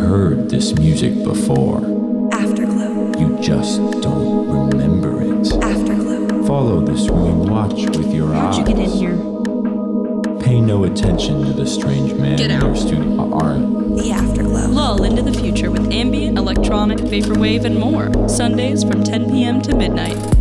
heard this music before. Afterglow. You just don't remember it. Afterglow. Follow this room and watch with your eyes. How'd you get in here? Pay no attention to the strange man Get in out. your studio. The Afterglow. Lull into the future with ambient, electronic, vaporwave, and more. Sundays from 10 p.m. to midnight.